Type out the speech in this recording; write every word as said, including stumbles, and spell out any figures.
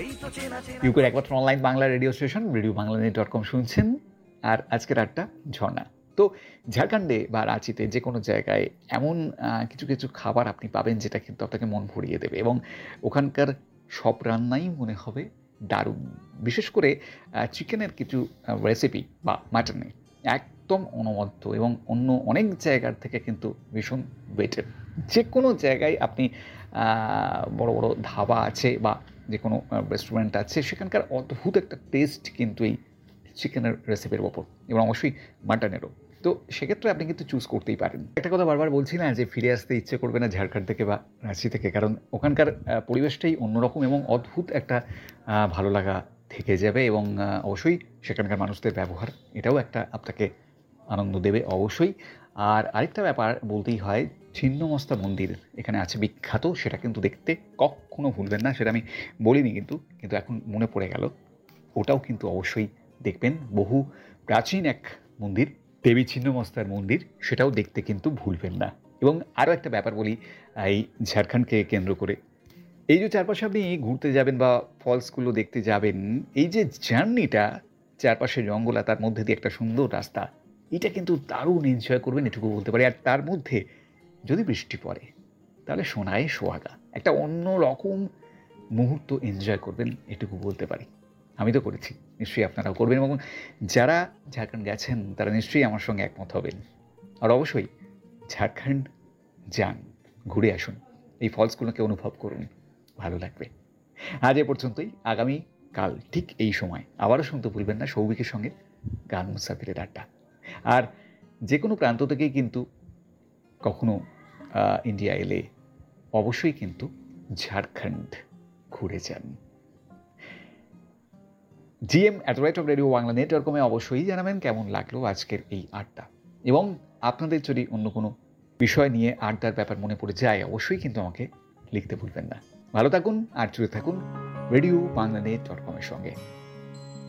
ইউকের একমাত্র online Bangla radio station radio Bangla net dot com শুনছেন। আর আজকের আড্ডা ঝর্ণা। তো ঝাড়খণ্ডে বা রাঁচিতে যে কোনো জায়গায় এমন কিছু কিছু খাবার আপনি পাবেন যেটা কিন্তু আপনাকে মন ভরিয়ে দেবে, এবং ওখানকার সব রান্নাই মনে হবে দারুণ। বিশেষ করে চিকেনের কিছু রেসিপি বা মাটনে একদম অনবদ্য এবং অন্য অনেক জায়গার থেকে কিন্তু ভীষণ বেটার। যে কোনো জায়গায় আপনি বড় বড় ধাবা আছে বা যে কোনো রেস্টুরেন্ট আছে, সেখানকার অদ্ভুত একটা টেস্ট কিন্তু এই চিকেনের রেসিপির ওপর, এবং অবশ্যই মাটনেরও। তো সেক্ষেত্রে আপনি কিন্তু চুজ করতেই পারেন। একটা কথা বারবার বলছি না যে ফিরে আসতে ইচ্ছে করবে না ঝাড়খণ্ড থেকে বা রাঁচি থেকে, কারণ ওখানকার পরিবেশটাই অন্যরকম এবং অদ্ভুত একটা ভালো লাগা থেকে যাবে, এবং অবশ্যই সেখানকার মানুষদের ব্যবহার এটাও একটা আপনাকে আনন্দ দেবে অবশ্যই। আর আরেকটা ব্যাপার বলতেই হয়, ছিন্নমস্তা মন্দির এখানে আছে বিখ্যাত, সেটা কিন্তু দেখতে কখনো ভুলবেন না। সেটা আমি বলিনি কিন্তু কিন্তু এখন মনে পড়ে গেল, ওটাও কিন্তু অবশ্যই দেখবেন। বহু প্রাচীন এক মন্দির, দেবী ছিন্নমস্তার মন্দির, সেটাও দেখতে কিন্তু ভুলবেন না। এবং আরও একটা ব্যাপার বলি এই ঝাড়খণ্ডকে কেন্দ্র করে, এই যে চারপাশে আপনি ঘুরতে যাবেন বা ফলসগুলো দেখতে যাবেন, এই যে জার্নিটা, চারপাশে জঙ্গল আর তার মধ্যে দিয়ে একটা সুন্দর রাস্তা, এটা কিন্তু দারুণ এনজয় করবেন এটুকু বলতে পারি। আর তার মধ্যে যদি বৃষ্টি পড়ে তাহলে সোনায় সোহাগা, একটা অন্য রকম মুহূর্ত এনজয় করবেন এটুকু বলতে পারি। আমি তো করেছি, নিশ্চয়ই আপনারাও করবেন, এবং যারা ঝাড়খণ্ড গেছেন তারা নিশ্চয়ই আমার সঙ্গে একমত হবেন। আর অবশ্যই ঝাড়খণ্ড যান, ঘুরে আসুন, এই ফলসগুলোকে অনুভব করুন, ভালো লাগবে। আজ এ পর্যন্তই। আগামী কাল ঠিক এই সময় আবারও শুনতে ভুলবেন না সৌভিকের সঙ্গে গান মুসাফিরের আড্ডা। আর যে কোনো প্রান্ত থেকেই কিন্তু কখনো ইন্ডিয়া এলে অবশ্যই কিন্তু ঝাড়খণ্ড ঘুরে যান। GM at the rate of radio Bangla net dot কমে অবশ্যই জানাবেন কেমন লাগলো আজকের এই আড্ডা, এবং আপনাদের যদি অন্য কোনো বিষয় নিয়ে আড্ডার ব্যাপার মনে পড়ে যায় অবশ্যই কিন্তু আমাকে লিখতে ভুলবেন না। ভালো থাকুন আর জুড়ে থাকুন রেডিও বাংলা নেট ডট কমের সঙ্গে।